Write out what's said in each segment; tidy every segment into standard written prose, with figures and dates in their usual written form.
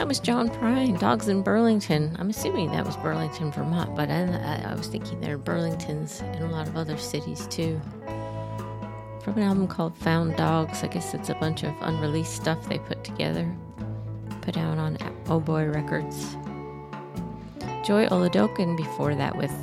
That was John Prine, Dogs in Burlington. I'm assuming that was Burlington, Vermont, but I was thinking there are Burlingtons in a lot of other cities too. From an album called Found Dogs. I guess it's a bunch of unreleased stuff they put together, put out on Oh Boy Records. Joy Oladokin before that with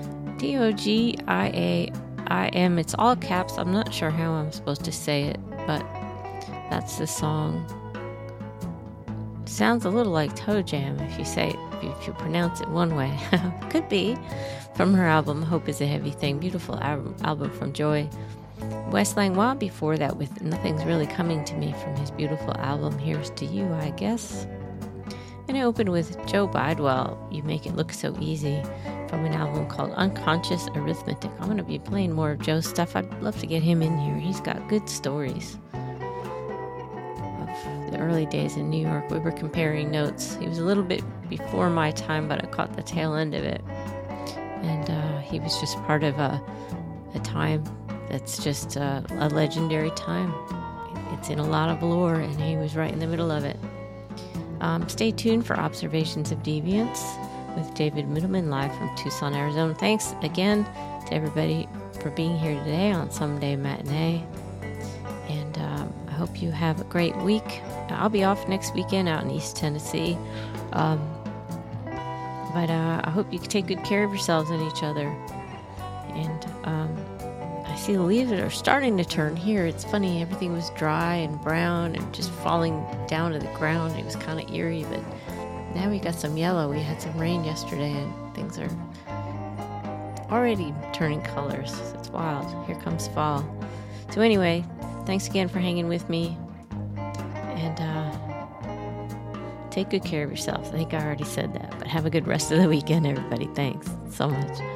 Dogiaim. It's all caps. I'm not sure how I'm supposed to say it, but that's the song. Sounds a little like Toe Jam if you say it, if you pronounce it one way. Could be. From her album Hope is a Heavy Thing. Beautiful album from Joy. Wes Langlois before that with Nothing's Really Coming to Me from his beautiful album Here's to You, I guess. And I opened with Joe Bidwell, You Make It Look So Easy, from an album called Unconscious Arithmetic. I'm going to be playing more of Joe's stuff. I'd love to get him in here. He's got good stories of the early days in New York. We were comparing notes. He was a little bit before my time, but I caught the tail end of it. And he was just part of a time that's just a legendary time. It's in a lot of lore, and he was right in the middle of it. Stay tuned for Observations of Deviance with David Middleman live from Tucson, Arizona. Thanks again to everybody for being here today on Someday Matinee. And I hope you have a great week. I'll be off next weekend out in East Tennessee. But I hope you can take good care of yourselves and each other. And I see the leaves are starting to turn here. It's funny, everything was dry and brown and just falling down to the ground. It was kind of eerie, but now we got some yellow. We had some rain yesterday and things are already turning colors. It's wild. Here comes fall. So anyway, thanks again for hanging with me. And take good care of yourselves. I think I already said that, but have a good rest of the weekend, everybody. Thanks so much.